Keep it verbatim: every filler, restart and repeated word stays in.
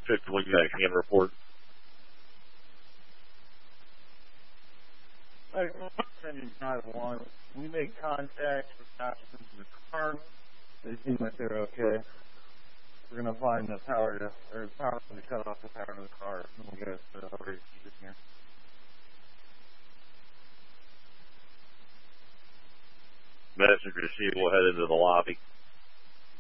Victor, you got a hand report? Like, nine one. We made contact with passengers in the car. They seem like they're okay. We're gonna find the power to, or power to cut off the power to the car, and we'll get us to the over here. Messenger to see, we'll head into the lobby.